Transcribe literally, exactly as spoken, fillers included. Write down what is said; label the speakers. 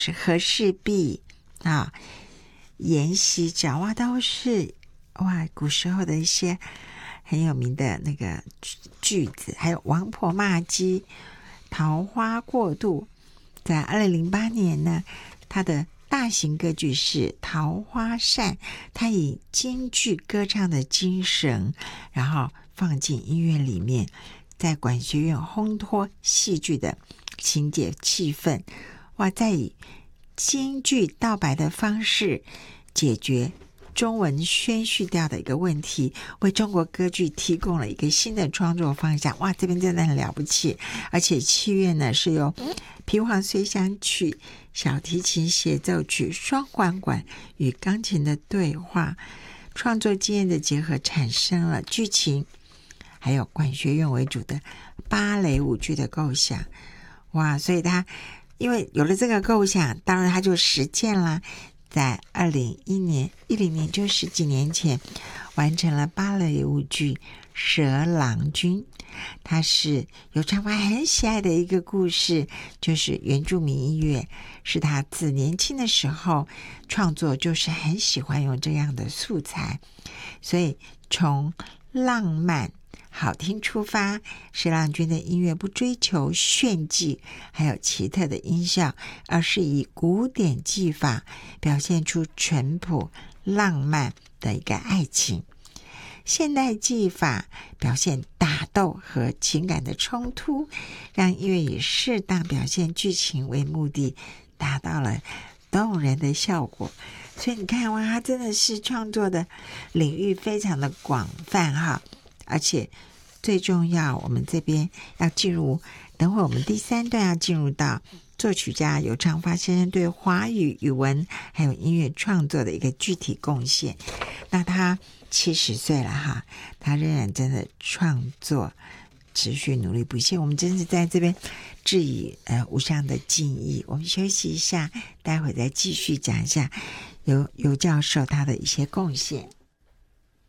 Speaker 1: 是和氏璧啊、阎锡沼，哇，都是哇古时候的一些很有名的那个句子。还有王婆骂鸡、桃花过渡。在二零零八年呢，他的大型歌剧是《桃花扇》，他以京剧歌唱的精神，然后放进音乐里面，在管学院烘托戏剧的情节气氛。哇，再以京剧道白的方式解决中文宣叙调的一个问题，为中国歌剧提供了一个新的创作方向。哇，这边真的很了不起。而且器乐呢是由皮黄随想曲、小提琴协奏曲、双簧管与钢琴的对话，创作经验的结合，产生了剧情还有管学院为主的芭蕾舞剧的构想。哇，所以他因为有了这个构想，当然他就实践啦。在二零一零年，就十几年前，完成了芭蕾舞剧《蛇郎君》。它是尤昌发很喜爱的一个故事，就是原住民音乐，是他自年轻的时候创作，就是很喜欢用这样的素材，所以从浪漫好听出发，蛇郎君的音乐不追求炫技还有奇特的音效，而是以古典技法表现出淳朴浪漫的一个爱情。现代技法表现打斗和情感的冲突，让音乐以适当表现剧情为目的，达到了动人的效果。所以你看，哇，他真的是创作的领域非常的广泛哈，而且最重要，我们这边要进入，等会我们第三段要进入到作曲家尤昌发先生对华语语文还有音乐创作的一个具体贡献。那他七十岁了哈，他仍然真的创作持续努力不懈，我们真是在这边致以呃无上的敬意。我们休息一下，待会再继续讲一下尤尤教授他的一些贡献。